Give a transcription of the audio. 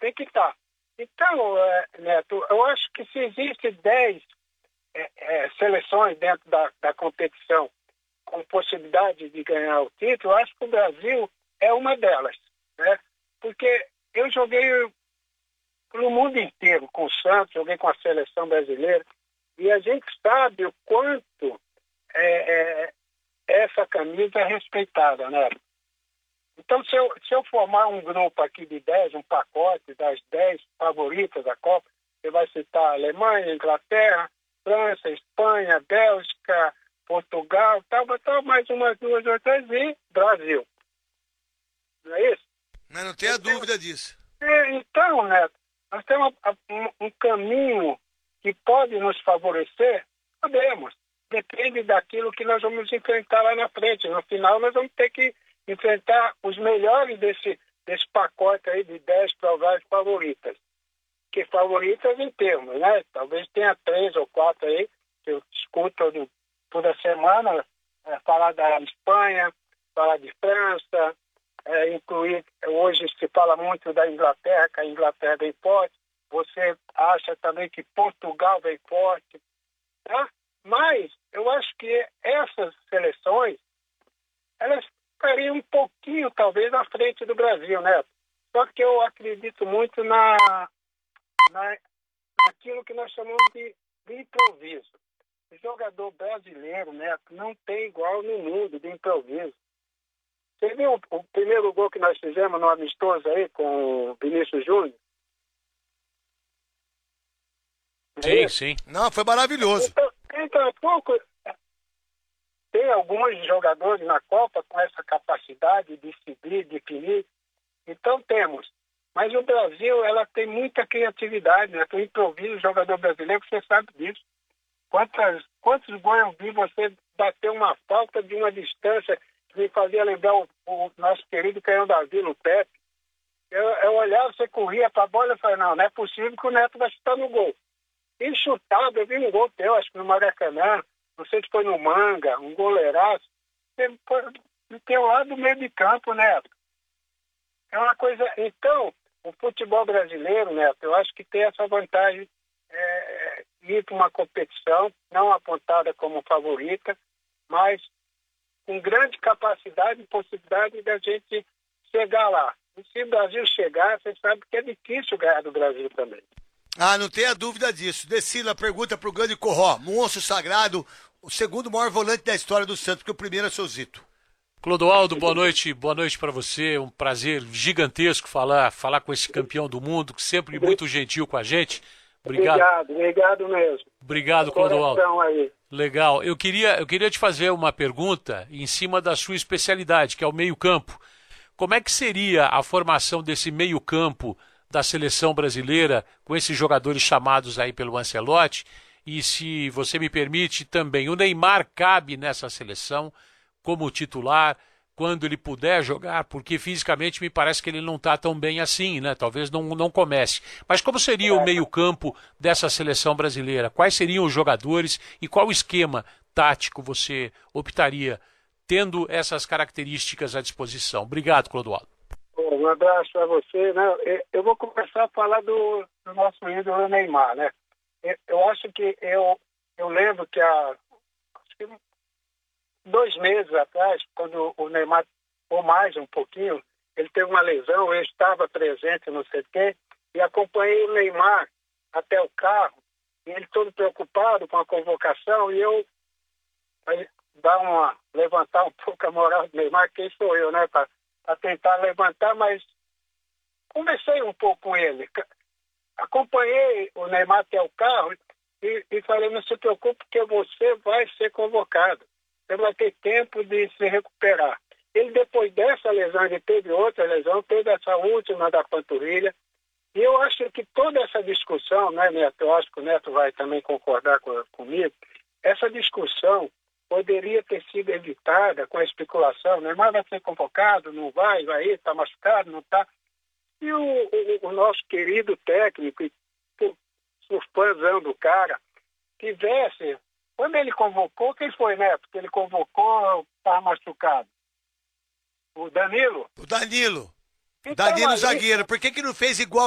tem que estar. Então, Neto, eu acho que se existe 10 seleções dentro da competição com possibilidade de ganhar o título, eu acho que o Brasil é uma delas, né? Porque eu joguei no mundo inteiro com o Santos, joguei com a seleção brasileira, e a gente sabe o quanto essa camisa é respeitada, né? Então, se eu formar um grupo aqui de 10, um pacote das 10 favoritas da Copa, você vai citar Alemanha, Inglaterra, França, Espanha, Bélgica, Portugal, tal, mais umas 2 ou 3 e Brasil. Não é isso? Mas não tenha dúvida disso. Então, Neto, nós temos um caminho que pode nos favorecer? Podemos. Depende daquilo que nós vamos enfrentar lá na frente. No final, nós vamos ter que enfrentar os melhores desse pacote aí de 10 prováveis favoritas. Que favoritas em termos, né? Talvez tenha 3 ou 4 aí, que eu escuto toda semana, falar da Espanha, falar de França, incluir, hoje se fala muito da Inglaterra, que a Inglaterra vem forte, você acha também que Portugal vem forte, tá? Mas eu acho que essas seleções, elas estariam um pouquinho, talvez, à frente do Brasil, né? Só que eu acredito muito naquilo que nós chamamos de improviso. O jogador brasileiro, né, não tem igual no mundo de improviso. Você viu o primeiro gol que nós fizemos no amistoso aí com o Vinícius Júnior? Sim, sim. Não, foi maravilhoso. Então, tem alguns jogadores na Copa com essa capacidade de decidir, definir. Então temos. Mas o Brasil, ela tem muita criatividade, né? O improviso, o jogador brasileiro, você sabe disso. Quantos gols eu vi você bater uma falta de uma distância que me fazia lembrar o nosso querido Canhão da Vila, o Pepe. Eu olhava, você corria para a bola e falava, não é possível que o Neto vai chutar no gol. E chutado, eu vi um gol teu, acho que no Maracanã, não sei se foi no Manga, um goleiraço. Do teu lado do meio de campo, Neto. É uma coisa... Então, o futebol brasileiro, Neto, eu acho que tem essa vantagem ir para uma competição, não apontada como favorita, mas com grande capacidade e possibilidade da gente chegar lá. E se o Brasil chegar, você sabe que é difícil ganhar do Brasil também. Ah, não tenha dúvida disso. Decila, pergunta pro grande Corró, monstro sagrado, o segundo maior volante da história do Santos, porque o primeiro é seu Zito. Clodoaldo, boa noite para você, um prazer gigantesco falar com esse campeão do mundo, que sempre muito gentil com a gente. Obrigado mesmo. Obrigado, Clodoaldo. Aí. Legal. Eu queria te fazer uma pergunta em cima da sua especialidade, que é o meio-campo. Como é que seria a formação desse meio-campo da seleção brasileira com esses jogadores chamados aí pelo Ancelotti? E se você me permite também, o Neymar cabe nessa seleção como titular, quando ele puder jogar, porque fisicamente me parece que ele não está tão bem assim, né? Talvez não comece. Mas como seria o meio-campo dessa seleção brasileira? Quais seriam os jogadores e qual esquema tático você optaria, tendo essas características à disposição? Obrigado, Clodoaldo. Um abraço para você, né? Eu vou começar a falar do nosso ídolo Neymar, né? Eu acho que eu lembro que há 2 meses atrás, quando o Neymar, ou mais um pouquinho, ele teve uma lesão, eu estava presente no CT e acompanhei o Neymar até o carro, e ele todo preocupado com a convocação, e eu levantar um pouco a moral do Neymar, quem sou eu, né, para tentar levantar, mas conversei um pouco com ele, acompanhei o Neymar até o carro e falei, não se preocupe, porque você vai ser convocado. Você vai ter tempo de se recuperar. Ele, depois dessa lesão, ele teve outra lesão, teve essa última da panturrilha. E eu acho que toda essa discussão, né, Neto? Eu acho que o Neto vai também concordar comigo. Essa discussão poderia ter sido evitada com a especulação. Neymar vai ser convocado, não vai ir, está machucado, não está. E o nosso querido técnico, os fãzão do cara, tivesse... Quando ele convocou, quem foi, Neto? Que ele convocou, estava machucado? O Danilo? O Danilo. Então, Danilo zagueiro. Por que não fez igual